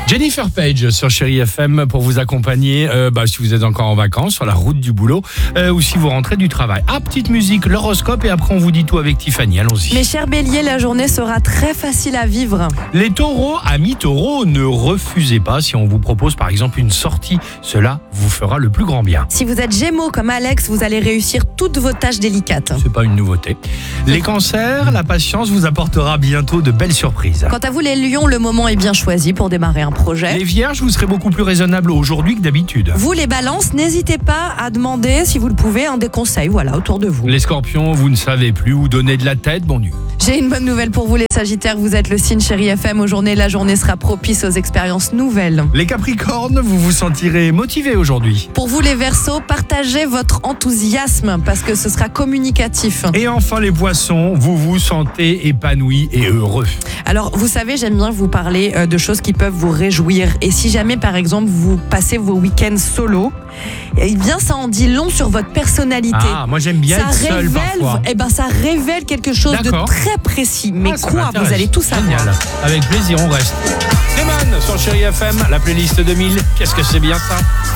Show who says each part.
Speaker 1: Jennifer Page sur Chérie FM pour vous accompagner si vous êtes encore en vacances, sur la route du boulot ou si vous rentrez du travail. Petite musique, l'horoscope et après on vous dit tout avec Tiffany. Allons-y.
Speaker 2: Mes chers béliers, la journée sera très facile à vivre.
Speaker 1: Les taureaux, amis taureaux, ne refusez pas si on vous propose par exemple une sortie. Cela vous fera le plus grand bien.
Speaker 2: Si vous êtes gémeaux comme Alex, vous allez réussir toutes vos tâches délicates.
Speaker 1: C'est pas une nouveauté. Les cancers, la patience vous apportera bientôt de belles surprises.
Speaker 2: Quant à vous les lions, le moment est bien choisi pour démarrer un projet.
Speaker 1: Les vierges, vous serez beaucoup plus raisonnable aujourd'hui que d'habitude.
Speaker 2: Vous les balances, n'hésitez pas à demander, si vous le pouvez, des conseils autour de vous.
Speaker 1: Les scorpions, vous ne savez plus où donner de la tête, bon Dieu.
Speaker 2: J'ai une bonne nouvelle pour vous les sagittaires, vous êtes le signe Chérie FM. La journée sera propice aux expériences nouvelles.
Speaker 1: Les capricornes, vous vous sentirez motivé aujourd'hui.
Speaker 2: Pour vous les verseaux, partagez votre enthousiasme parce que ce sera communicatif.
Speaker 1: Et enfin les poissons, vous vous sentez épanoui et heureux.
Speaker 2: Alors vous savez, j'aime bien vous parler de choses qui peuvent vous réjouir. Et si jamais par exemple vous passez vos week-ends solo, eh bien ça en dit long sur votre personnalité.
Speaker 1: Moi j'aime bien être seul parfois.
Speaker 2: Ça révèle quelque chose de très précis. Mais quoi, vous allez tout savoir.
Speaker 1: Génial. Avec plaisir, on reste. Clément sur Chérie FM, la playlist 2000. Qu'est-ce que c'est bien ça?